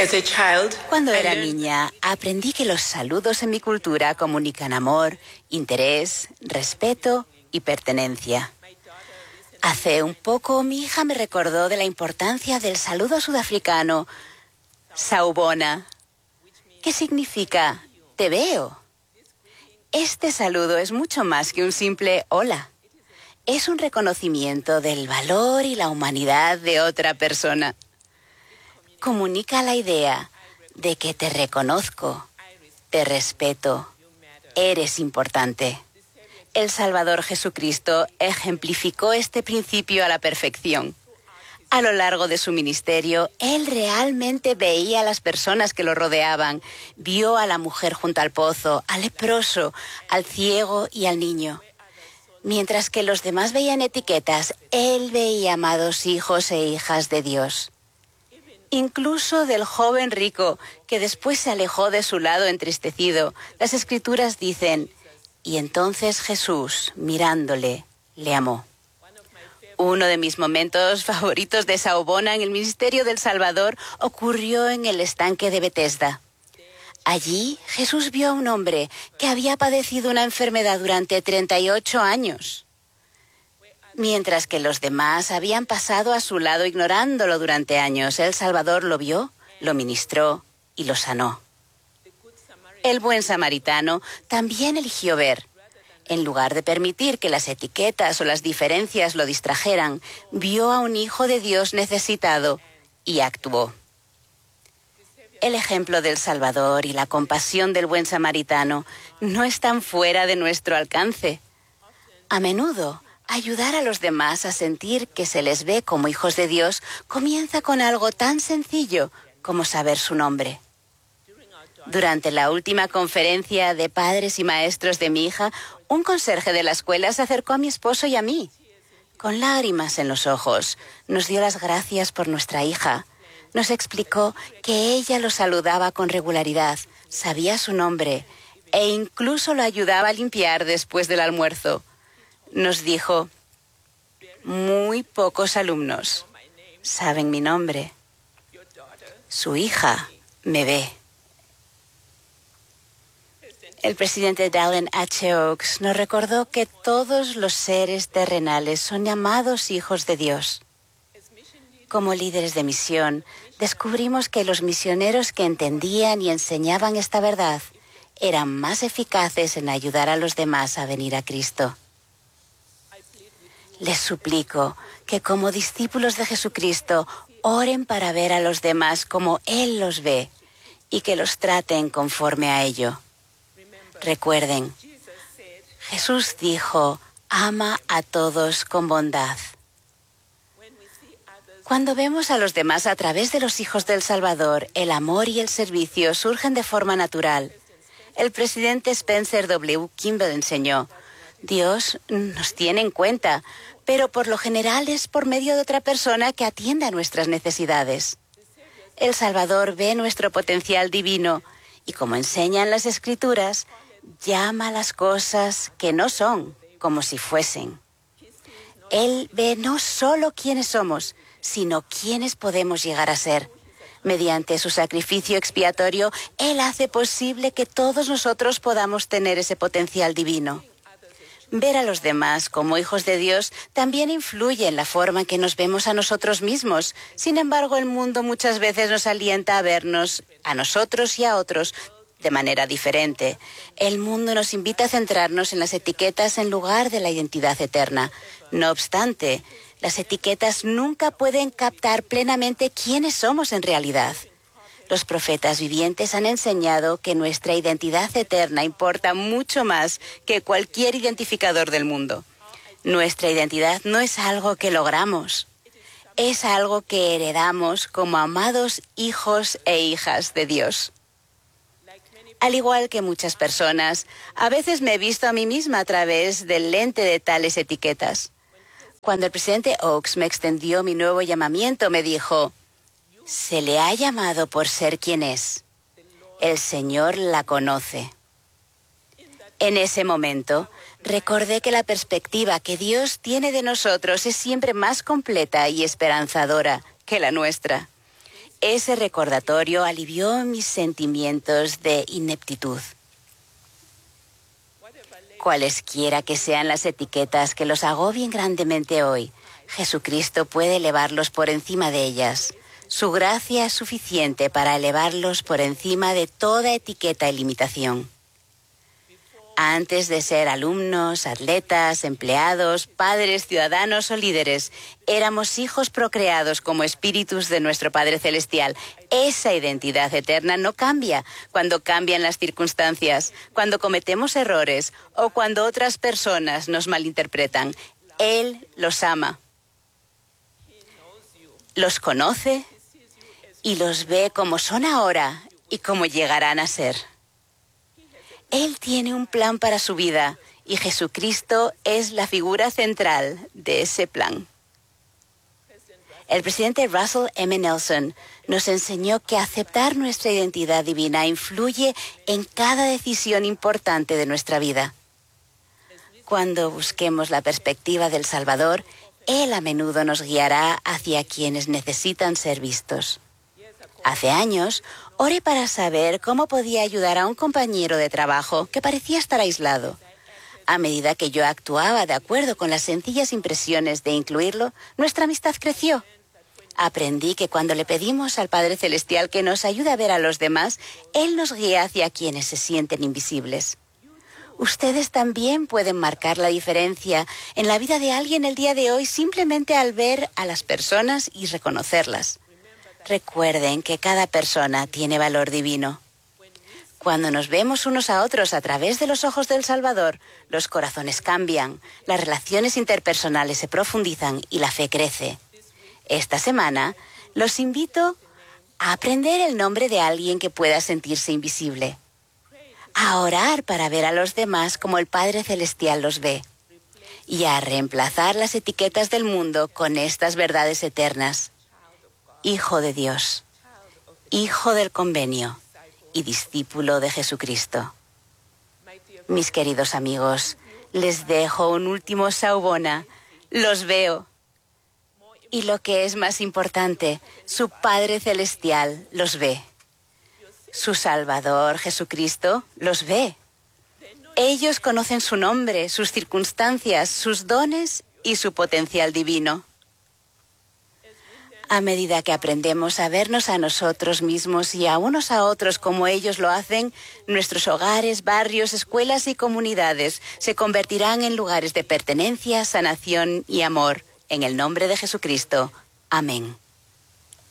Cuando era niña, aprendí que los saludos en mi cultura comunican amor, interés, respeto y pertenencia. Hace un poco, mi hija me recordó de la importancia del saludo sudafricano Sawubona, que significa te veo. Este saludo es mucho más que un simple hola. Es un reconocimiento del valor y la humanidad de otra persona. Comunica la idea de que te reconozco, te respeto, eres importante. El Salvador Jesucristo ejemplificó este principio a la perfección. A lo largo de su ministerio, Él realmente veía a las personas que lo rodeaban. Vio a la mujer junto al pozo, al leproso, al ciego y al niño. Mientras que los demás veían etiquetas, Él veía amados hijos e hijas de Dios. Incluso del joven rico, que después se alejó de su lado entristecido. Las Escrituras dicen, y entonces Jesús, mirándole, le amó. Uno de mis momentos favoritos de Sawubona en el ministerio del Salvador ocurrió en el estanque de Betesda. Allí Jesús vio a un hombre que había padecido una enfermedad durante 38 años. Mientras que los demás habían pasado a su lado ignorándolo durante años, el Salvador lo vio, lo ministró y lo sanó. El buen samaritano también eligió ver. En lugar de permitir que las etiquetas o las diferencias lo distrajeran, vio a un hijo de Dios necesitado y actuó. El ejemplo del Salvador y la compasión del buen samaritano no están fuera de nuestro alcance. A menudo, ayudar a los demás a sentir que se les ve como hijos de Dios comienza con algo tan sencillo como saber su nombre. Durante la última conferencia de padres y maestros de mi hija, un conserje de la escuela se acercó a mi esposo y a mí. Con lágrimas en los ojos, nos dio las gracias por nuestra hija. Nos explicó que ella lo saludaba con regularidad, sabía su nombre e incluso lo ayudaba a limpiar después del almuerzo. Nos dijo, muy pocos alumnos saben mi nombre. Su hija me ve. El presidente Dallin H. Oaks nos recordó que todos los seres terrenales son llamados hijos de Dios. Como líderes de misión, descubrimos que los misioneros que entendían y enseñaban esta verdad eran más eficaces en ayudar a los demás a venir a Cristo. Les suplico que como discípulos de Jesucristo oren para ver a los demás como Él los ve y que los traten conforme a ello. Recuerden, Jesús dijo, ama a todos con bondad. Cuando vemos a los demás a través de los hijos del Salvador, el amor y el servicio surgen de forma natural. El presidente Spencer W. Kimball enseñó, Dios nos tiene en cuenta, pero por lo general es por medio de otra persona que atiende a nuestras necesidades. El Salvador ve nuestro potencial divino y, como enseñan las Escrituras, llama a las cosas que no son como si fuesen. Él ve no solo quiénes somos, sino quiénes podemos llegar a ser. Mediante su sacrificio expiatorio, Él hace posible que todos nosotros podamos tener ese potencial divino. Ver a los demás como hijos de Dios también influye en la forma en que nos vemos a nosotros mismos. Sin embargo, el mundo muchas veces nos alienta a vernos, a nosotros y a otros, de manera diferente. El mundo nos invita a centrarnos en las etiquetas en lugar de la identidad eterna. No obstante, las etiquetas nunca pueden captar plenamente quiénes somos en realidad. Los profetas vivientes han enseñado que nuestra identidad eterna importa mucho más que cualquier identificador del mundo. Nuestra identidad no es algo que logramos, es algo que heredamos como amados hijos e hijas de Dios. Al igual que muchas personas, a veces me he visto a mí misma a través del lente de tales etiquetas. Cuando el presidente Oaks me extendió mi nuevo llamamiento, me dijo, se le ha llamado por ser quien es. El Señor la conoce. En ese momento, recordé que la perspectiva que Dios tiene de nosotros es siempre más completa y esperanzadora que la nuestra. Ese recordatorio alivió mis sentimientos de ineptitud. Cualesquiera que sean las etiquetas que los agobien grandemente hoy, Jesucristo puede elevarlos por encima de ellas. Su gracia es suficiente para elevarlos por encima de toda etiqueta y limitación. Antes de ser alumnos, atletas, empleados, padres, ciudadanos o líderes, éramos hijos procreados como espíritus de nuestro Padre Celestial. Esa identidad eterna no cambia cuando cambian las circunstancias, cuando cometemos errores o cuando otras personas nos malinterpretan. Él los ama, los conoce y los ve como son ahora y como llegarán a ser. Él tiene un plan para su vida y Jesucristo es la figura central de ese plan. El presidente Russell M. Nelson nos enseñó que aceptar nuestra identidad divina influye en cada decisión importante de nuestra vida. Cuando busquemos la perspectiva del Salvador, Él a menudo nos guiará hacia quienes necesitan ser vistos. Hace años, oré para saber cómo podía ayudar a un compañero de trabajo que parecía estar aislado. A medida que yo actuaba de acuerdo con las sencillas impresiones de incluirlo, nuestra amistad creció. Aprendí que cuando le pedimos al Padre Celestial que nos ayude a ver a los demás, Él nos guía hacia quienes se sienten invisibles. Ustedes también pueden marcar la diferencia en la vida de alguien el día de hoy simplemente al ver a las personas y reconocerlas. Recuerden que cada persona tiene valor divino. Cuando nos vemos unos a otros a través de los ojos del Salvador, los corazones cambian, las relaciones interpersonales se profundizan y la fe crece. Esta semana los invito a aprender el nombre de alguien que pueda sentirse invisible, a orar para ver a los demás como el Padre Celestial los ve y a reemplazar las etiquetas del mundo con estas verdades eternas. Hijo de Dios, hijo del convenio y discípulo de Jesucristo. Mis queridos amigos, les dejo un último saubona. Los veo. Y lo que es más importante, su Padre Celestial los ve. Su Salvador, Jesucristo, los ve. Ellos conocen su nombre, sus circunstancias, sus dones y su potencial divino. A medida que aprendemos a vernos a nosotros mismos y a unos a otros como ellos lo hacen, nuestros hogares, barrios, escuelas y comunidades se convertirán en lugares de pertenencia, sanación y amor. En el nombre de Jesucristo. Amén.